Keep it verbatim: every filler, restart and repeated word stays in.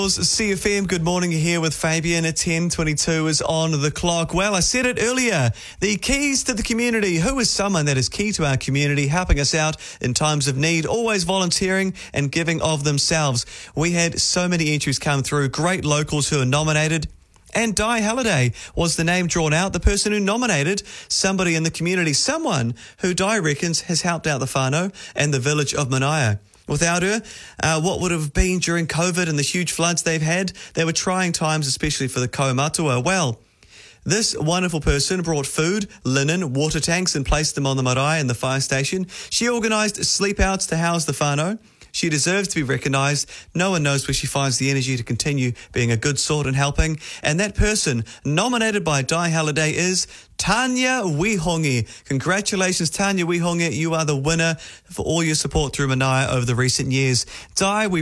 C F M, good morning. You're here with Fabian at ten twenty-two is on the clock. Well, I said it earlier, the keys to the community. Who is someone that is key to our community, helping us out in times of need, always volunteering and giving of themselves? We had so many entries come through, great locals who are nominated. And Di Halliday was the name drawn out, the person who nominated somebody in the community, someone who Di reckons has helped out the whānau and the village of Manaia. Without her, uh, what would have been during COVID and the huge floods they've had? They were trying times, especially for the Kaumatua. Well, this wonderful person brought food, linen, water tanks and placed them on the marae and the fire station. She organised sleep outs to house the whānau. She deserves to be recognised. No one knows where she finds the energy to continue being a good sort and helping. And that person nominated by Di Halliday is Tanya Wihongi. Congratulations, Tanya Wihongi. You are the winner for all your support through Manaia over the recent years. Di, we